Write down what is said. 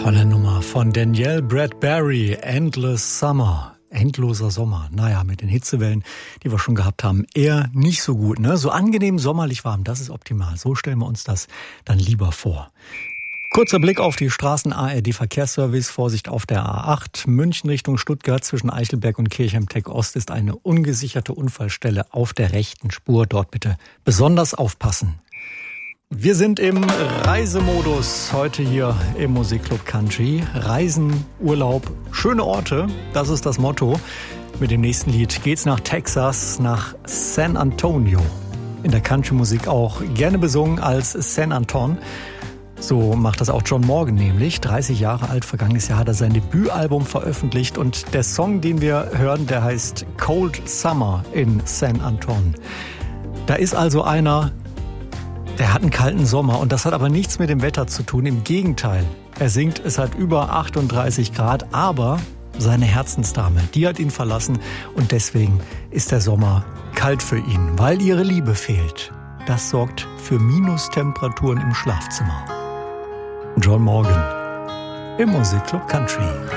Tolle Nummer von Danielle Bradbury, Endless Summer. Endloser Sommer. Naja, mit den Hitzewellen, die wir schon gehabt haben, eher nicht so gut, ne? So angenehm sommerlich warm, das ist optimal. So stellen wir uns das dann lieber vor. Kurzer Blick auf die Straßen, ARD-Verkehrsservice, Vorsicht auf der A8, München Richtung Stuttgart zwischen Eichelberg und Kirchheim-Teck-Ost ist eine ungesicherte Unfallstelle auf der rechten Spur. Dort bitte besonders aufpassen. Wir sind im Reisemodus heute hier im Musikclub Country. Reisen, Urlaub, schöne Orte, das ist das Motto. Mit dem nächsten Lied geht's nach Texas, nach San Antonio. In der Country-Musik auch gerne besungen als San Anton. So macht das auch John Morgan nämlich. 30 Jahre alt, vergangenes Jahr hat er sein Debütalbum veröffentlicht. Und der Song, den wir hören, der heißt Cold Summer in San Anton. Da ist also einer, der hat einen kalten Sommer und das hat aber nichts mit dem Wetter zu tun. Im Gegenteil, er singt, es hat über 38 Grad, aber seine Herzensdame, die hat ihn verlassen und deswegen ist der Sommer kalt für ihn, weil ihre Liebe fehlt. Das sorgt für Minustemperaturen im Schlafzimmer. John Morgan im Musikclub Country.